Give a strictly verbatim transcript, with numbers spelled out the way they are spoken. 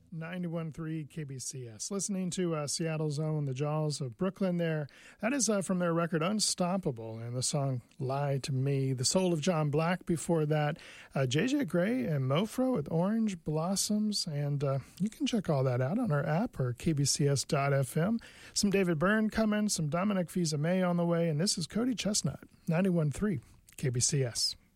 ninety-one point three K B C S. Listening to uh, Seattle's own The Jaws of Brooklyn there. That is uh, from their record Unstoppable and the song Lie to Me. The Soul of John Black before that. Uh, J J Grey and Mofro with Orange Blossoms. And uh, you can check all that out on our app or K B C S dot F M. Some David Byrne coming, some Dominic Fils-Aimé on the way. And this is Cody Chestnut, ninety-one point three K B C S.